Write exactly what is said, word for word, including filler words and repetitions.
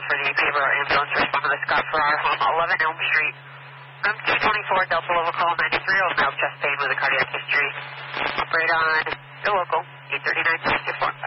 for the Beaver ambulance. Respond to the Scott Farrar home, eleven Elm Street. Room two twenty-four, Delta level call ninety-three, oh, male chest pain with a cardiac history. Operate on the local, eight thirty-nine sixty-four.